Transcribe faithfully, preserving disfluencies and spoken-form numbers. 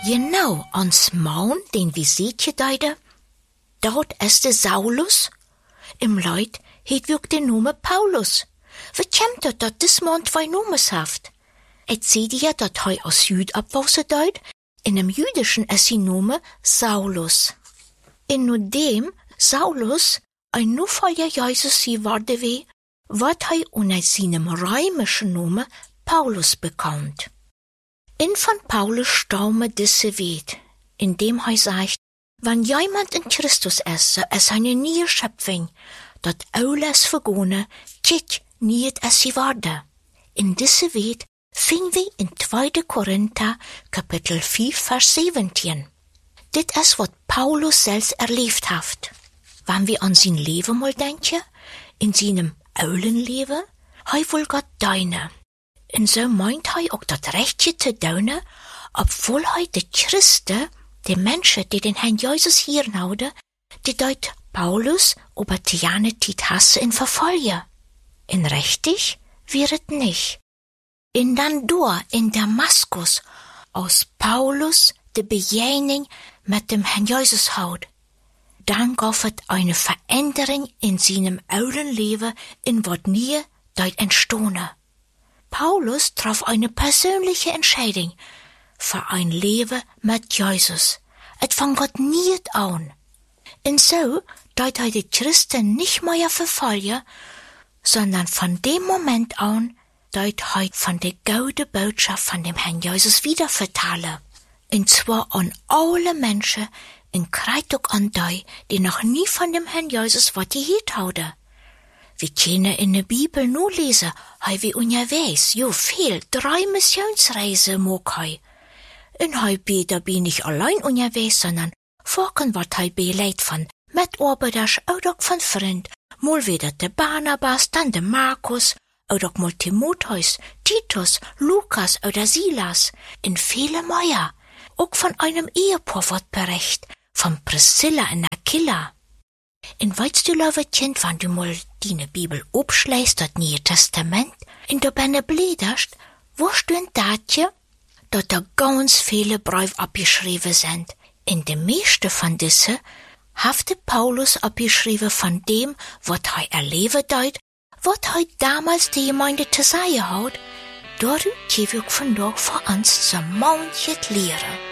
Genau, ans Maun, den vi ziet geduide, dort is de Saulus, im Leut het wirkt de Nome Paulus. Wie komt het dat dis man twee nomes haft? Et zie je dat hij aus Jüd abwausen duid, in dem Jüdischen is die Nome Saulus. In nu dem Saulus ein Nufolger Jesus sie worden wie, wat hij unter seinem römischen Nome Paulus bekommt. In von Paulus staume disse Wet, indem hij sagt, wann jemand in Christus ist, so ist eine neue Schöpfung, dat alles vergone, tjit niet es sie wurde. In disse Wet finden wir in zweiter Korinther, Kapitel vier, Vers zeventien. Dit is wat Paulus selbst erlebt hat. Wann wir an sein Leben mal denken, in seinem Eulenleben, hij will Gott deine. En so meint hij auch dat Rechtje te deune, obwohl hij de Christen, de Menschen, die den Herrn Jesus hier houden, die deut Paulus über Tiane Tit hasse in verfolge. In richtig wir het nicht. In dan door in Damaskus aus Paulus de Bejening mit dem Herrn Jesus haut. Dann gaf het eine Veränderung in seinem Eulenleben in wat nie deut entstone. Paulus traf eine persönliche Entscheidung für ein Leben mit Jesus. Et fang Gott niet an. Und so deut hij die Christen nicht mehr verfolgen, sondern von dem Moment an deut hij von der gute Botschaft von dem Herrn Jesus wieder vertalen. Und zwar an alle Menschen, in Kreituk an die, die noch nie von dem Herrn Jesus wat gehört hauden. Wir können in der Bibel nur lesen, hei wie unterwegs, jo viel, drei Missionsreisen mag hei. Und hei bi, da bin ich allein unterwegs, sondern vorken wat hei beleit von Mitarbeiters, oder von Freund, mal wieder der Barnabas, dann der Markus, oder mal Timotheus, Titus, Lukas oder Silas, in viele mehr. Auch von einem Ehepaar wird bericht, von Priscilla und Aquila. In weißt du, liebe Kind, wenn du mal deine Bibel abschlägst, das Neue Testament, in der Benne bläderst, wo steht datje, dass da ganz viele Briefe abgeschrieben sind. In de meeste von diese hafte Paulus abgeschrieben von dem, was er erleben deut, was er damals die Gemeinde zu sagen hat, dadurch gebe ich von dort vor uns zum Mountjet lehren.